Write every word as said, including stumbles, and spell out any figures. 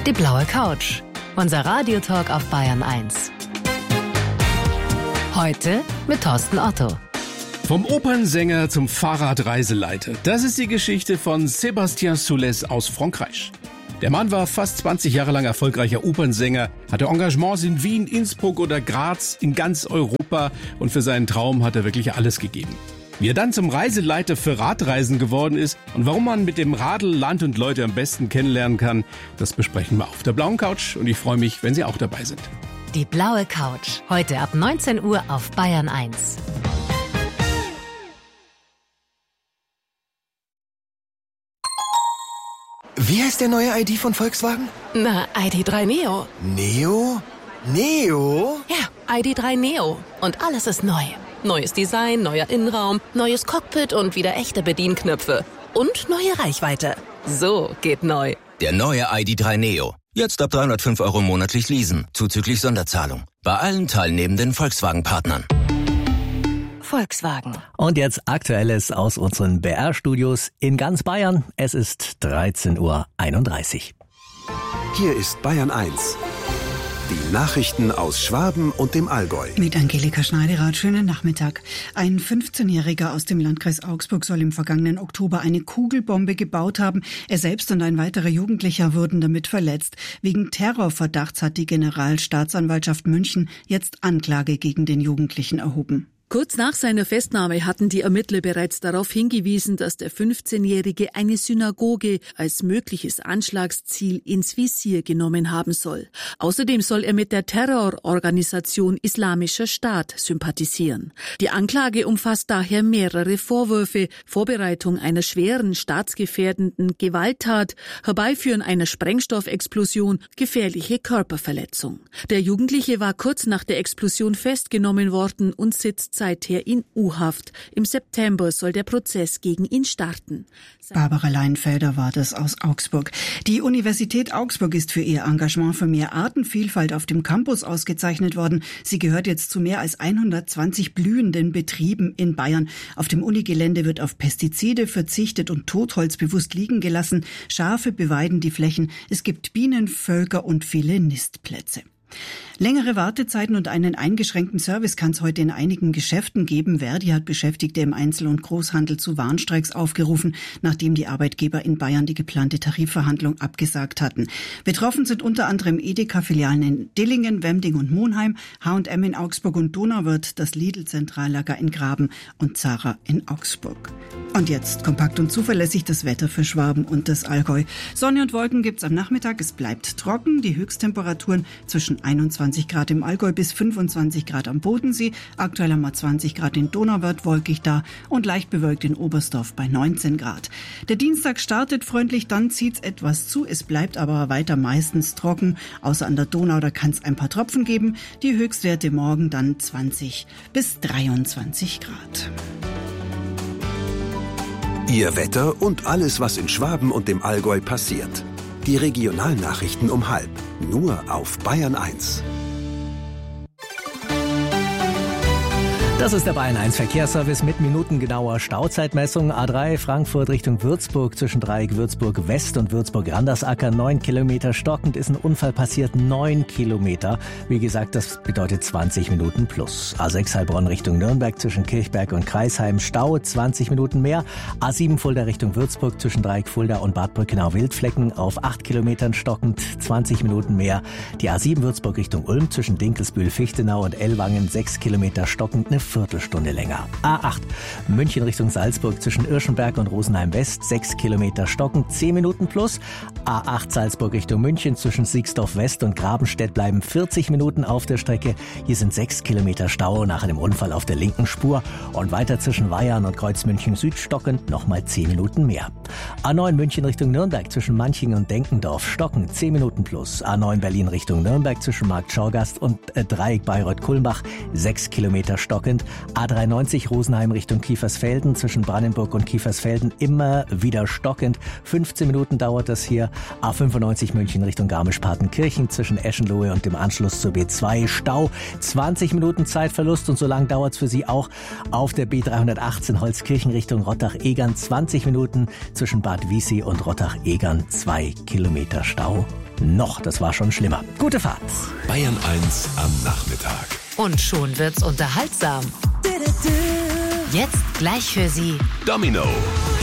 Die blaue Couch. Unser Radiotalk auf Bayern eins. Heute mit Thorsten Otto. Vom Opernsänger zum Fahrradreiseleiter. Das ist die Geschichte von Sébastien Soulès aus Frankreich. Der Mann war fast zwanzig Jahre lang erfolgreicher Opernsänger, hatte Engagements in Wien, Innsbruck oder Graz, in ganz Europa, und für seinen Traum hat er wirklich alles gegeben. Wie er dann zum Reiseleiter für Radreisen geworden ist und warum man mit dem Radl Land und Leute am besten kennenlernen kann, das besprechen wir auf der blauen Couch, und ich freue mich, wenn Sie auch dabei sind. Die blaue Couch. Heute ab neunzehn Uhr auf Bayern eins. Wie heißt der neue I D von Volkswagen? Na, I D drei Neo. Neo? Neo? Ja, I D drei Neo. Und alles ist neu. Neues Design, neuer Innenraum, neues Cockpit und wieder echte Bedienknöpfe. Und neue Reichweite. So geht neu. Der neue I D drei Neo. Jetzt ab dreihundertfünf Euro monatlich leasen, zuzüglich Sonderzahlung. Bei allen teilnehmenden Volkswagen-Partnern. Volkswagen. Und jetzt Aktuelles aus unseren B R-Studios in ganz Bayern. Es ist dreizehn Uhr einunddreißig. Hier ist Bayern eins. Die Nachrichten aus Schwaben und dem Allgäu. Mit Angelika Schneiderath, schönen Nachmittag. Ein fünfzehnjähriger aus dem Landkreis Augsburg soll im vergangenen Oktober eine Kugelbombe gebaut haben. Er selbst und ein weiterer Jugendlicher wurden damit verletzt. Wegen Terrorverdachts hat die Generalstaatsanwaltschaft München jetzt Anklage gegen den Jugendlichen erhoben. Kurz nach seiner Festnahme hatten die Ermittler bereits darauf hingewiesen, dass der fünfzehnjährige eine Synagoge als mögliches Anschlagsziel ins Visier genommen haben soll. Außerdem soll er mit der Terrororganisation Islamischer Staat sympathisieren. Die Anklage umfasst daher mehrere Vorwürfe: Vorbereitung einer schweren, staatsgefährdenden Gewalttat, Herbeiführen einer Sprengstoffexplosion, gefährliche Körperverletzung. Der Jugendliche war kurz nach der Explosion festgenommen worden und sitzt seither in U-Haft. Im September soll der Prozess gegen ihn starten. Barbara Leinfelder war das aus Augsburg. Die Universität Augsburg ist für ihr Engagement für mehr Artenvielfalt auf dem Campus ausgezeichnet worden. Sie gehört jetzt zu mehr als hundertzwanzig blühenden Betrieben in Bayern. Auf dem Unigelände wird auf Pestizide verzichtet und Totholz bewusst liegen gelassen. Schafe beweiden die Flächen. Es gibt Bienenvölker und viele Nistplätze. Längere Wartezeiten und einen eingeschränkten Service kann es heute in einigen Geschäften geben. Verdi hat Beschäftigte im Einzel- und Großhandel zu Warnstreiks aufgerufen, nachdem die Arbeitgeber in Bayern die geplante Tarifverhandlung abgesagt hatten. Betroffen sind unter anderem Edeka-Filialen in Dillingen, Wemding und Monheim, H und M in Augsburg und Donauwörth, das Lidl-Zentrallager in Graben und Zara in Augsburg. Und jetzt kompakt und zuverlässig das Wetter für Schwaben und das Allgäu. Sonne und Wolken gibt's am Nachmittag, es bleibt trocken, die Höchsttemperaturen zwischen einundzwanzig Grad im Allgäu bis fünfundzwanzig Grad am Bodensee, aktuell haben wir zwanzig Grad in Donauwörth, wolkig da und leicht bewölkt in Oberstdorf bei neunzehn Grad. Der Dienstag startet freundlich, dann zieht's etwas zu, es bleibt aber weiter meistens trocken, außer an der Donau, da kann es ein paar Tropfen geben. Die Höchstwerte morgen dann zwanzig bis dreiundzwanzig Grad. Ihr Wetter und alles, was in Schwaben und dem Allgäu passiert. Die Regionalnachrichten um halb. Nur auf Bayern eins. Das ist der Bayern eins Verkehrsservice mit minutengenauer Stauzeitmessung. A drei Frankfurt Richtung Würzburg zwischen Dreieck Würzburg West und Würzburg Randersacker. Neun Kilometer stockend ist ein Unfall passiert. Neun Kilometer. Wie gesagt, das bedeutet zwanzig Minuten plus. A sechs Heilbronn Richtung Nürnberg zwischen Kirchberg und Kreisheim. Stau zwanzig Minuten mehr. A sieben Fulda Richtung Würzburg zwischen Dreieck Fulda und Bad Brückenau-Wildflecken auf acht Kilometern stockend. zwanzig Minuten mehr. Die A sieben Würzburg Richtung Ulm zwischen Dinkelsbühl-Fichtenau und Ellwangen. sechs Kilometer stockend. Eine Viertelstunde länger. A acht München Richtung Salzburg zwischen Irschenberg und Rosenheim West, sechs Kilometer stockend, zehn Minuten plus. A acht Salzburg Richtung München zwischen Siegsdorf West und Grabenstedt bleiben vierzig Minuten auf der Strecke. Hier sind sechs Kilometer Stau nach einem Unfall auf der linken Spur. Und weiter zwischen Weyarn und Kreuzmünchen Süd stockend nochmal zehn Minuten mehr. A neun München Richtung Nürnberg zwischen Manching und Denkendorf stockend, zehn Minuten plus. A neun Berlin Richtung Nürnberg zwischen Markt Schorgast und äh, Dreieck Bayreuth-Kulmbach, sechs Kilometer stockend. A dreiundneunzig Rosenheim Richtung Kiefersfelden zwischen Brandenburg und Kiefersfelden immer wieder stockend. fünfzehn Minuten dauert das hier. A fünfundneunzig München Richtung Garmisch-Partenkirchen zwischen Eschenlohe und dem Anschluss zur B zwei. Stau, zwanzig Minuten Zeitverlust und so lang dauert es für Sie auch auf der B dreihundertachtzehn Holzkirchen Richtung Rottach-Egern. zwanzig Minuten zwischen Bad Wiessee und Rottach-Egern. zwei Kilometer Stau. Noch, das war schon schlimmer. Gute Fahrt. Bayern eins am Nachmittag. Und schon wird's unterhaltsam. Jetzt gleich für Sie Domino.